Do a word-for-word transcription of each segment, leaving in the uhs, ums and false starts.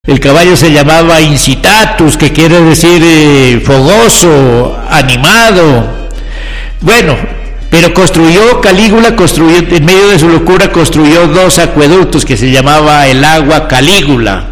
El caballo se llamaba incitatus, que quiere decir eh, fogoso, animado. Bueno, pero construyó, Calígula construyó, en medio de su locura, construyó dos acueductos que se llamaba el agua Calígula.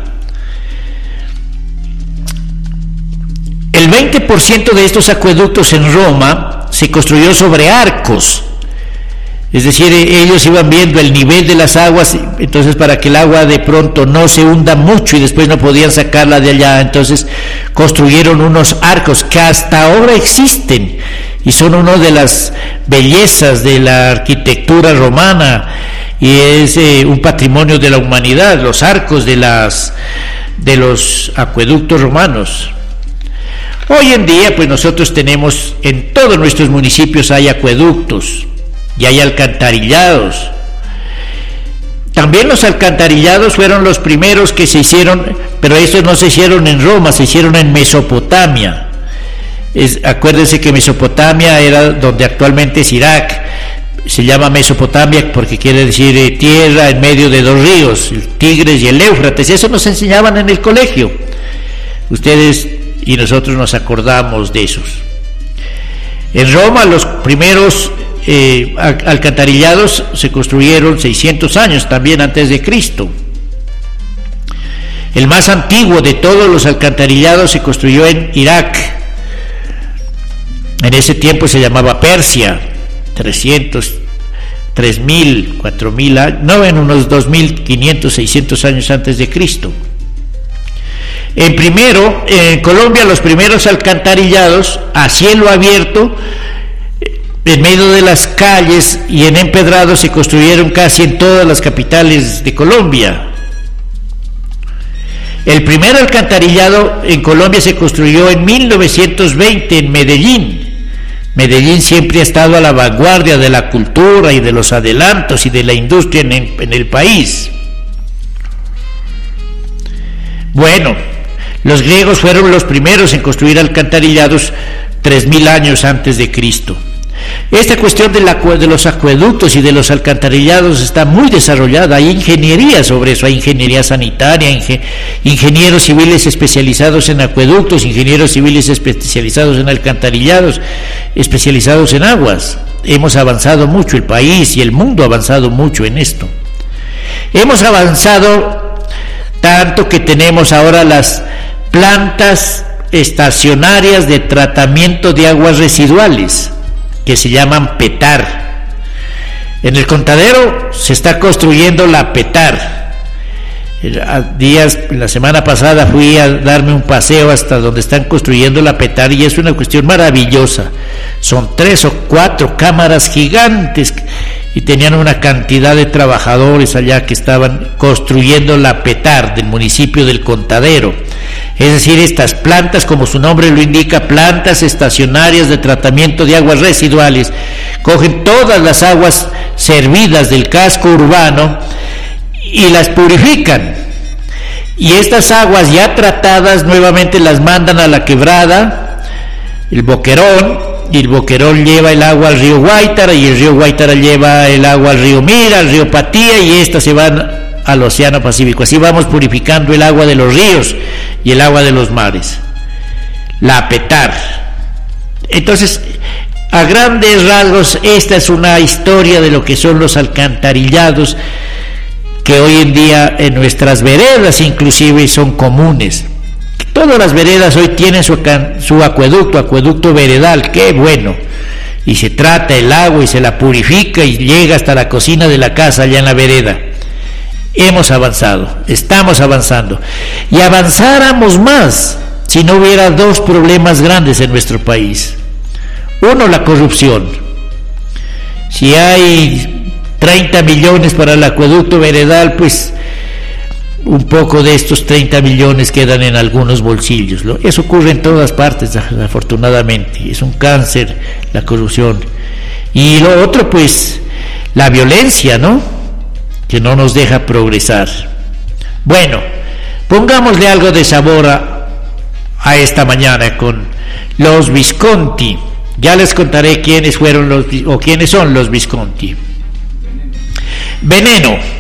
El veinte por ciento de estos acueductos en Roma se construyó sobre arcos. Es decir, ellos iban viendo el nivel de las aguas, entonces para que el agua de pronto no se hunda mucho y después no podían sacarla de allá, entonces construyeron unos arcos que hasta ahora existen y son una de las bellezas de la arquitectura romana y es eh, un patrimonio de la humanidad, los arcos de, las, de los acueductos romanos. Hoy en día pues nosotros tenemos, en todos nuestros municipios hay acueductos y hay alcantarillados. También los alcantarillados fueron los primeros que se hicieron, pero estos no se hicieron en Roma, se hicieron en Mesopotamia. Es, acuérdense que Mesopotamia era donde actualmente es Irak. Se llama Mesopotamia porque quiere decir eh, tierra en medio de dos ríos, el Tigris y el Éufrates. Eso nos enseñaban en el colegio. Ustedes y nosotros nos acordamos de esos. En Roma los primeros eh, alcantarillados se construyeron seiscientos años también antes de Cristo. El más antiguo de todos los alcantarillados se construyó en Irak. En ese tiempo se llamaba Persia, trescientos, tres mil, cuatro mil años, no, en unos dos mil quinientos, seiscientos años antes de Cristo. En primero, en Colombia los primeros alcantarillados a cielo abierto, en medio de las calles y en empedrados se construyeron casi en todas las capitales de Colombia. El primer alcantarillado en Colombia se construyó en mil novecientos veinte en Medellín. Medellín siempre ha estado a la vanguardia de la cultura y de los adelantos y de la industria en el, en el país. Bueno, los griegos fueron los primeros en construir alcantarillados tres mil años antes de Cristo. Esta cuestión de, la, de los acueductos y de los alcantarillados está muy desarrollada. Hay ingeniería sobre eso, hay ingeniería sanitaria, inge, ingenieros civiles especializados en acueductos, ingenieros civiles especializados en alcantarillados, especializados en aguas. Hemos avanzado mucho, el país y el mundo ha avanzado mucho en esto. Hemos avanzado tanto que tenemos ahora las plantas estacionarias de tratamiento de aguas residuales, que se llaman PETAR. En el Contadero se está construyendo la PETAR. Días, la semana pasada fui a darme un paseo hasta donde están construyendo la PETAR y es una cuestión maravillosa. Son tres o cuatro cámaras gigantes y tenían una cantidad de trabajadores allá que estaban construyendo la PETAR del municipio del Contadero. Es decir, estas plantas, como su nombre lo indica, plantas estacionarias de tratamiento de aguas residuales, cogen todas las aguas servidas del casco urbano y las purifican. Y estas aguas ya tratadas nuevamente las mandan a la quebrada, el Boquerón, y el Boquerón lleva el agua al río Guaitara, y el río Guaitara lleva el agua al río Mira, al río Patía, y estas se van al Océano Pacífico. Así vamos purificando el agua de los ríos y el agua de los mares. La PETAR. Entonces, a grandes rasgos, esta es una historia de lo que son los alcantarillados, que hoy en día en nuestras veredas inclusive son comunes. Todas las veredas hoy tienen su, su acueducto, acueducto veredal, qué bueno. Y se trata el agua y se la purifica y llega hasta la cocina de la casa allá en la vereda. Hemos avanzado, estamos avanzando. Y avanzáramos más si no hubiera dos problemas grandes en nuestro país. Uno, la corrupción. Si hay treinta millones para el acueducto veredal, pues un poco de estos treinta millones quedan en algunos bolsillos. Eso ocurre en todas partes, afortunadamente. Es un cáncer la corrupción. Y lo otro, pues, la violencia, ¿no?, que no nos deja progresar. Bueno, pongámosle algo de sabor a, a esta mañana con los Visconti. Ya les contaré quiénes fueron los o quiénes son los Visconti. Veneno.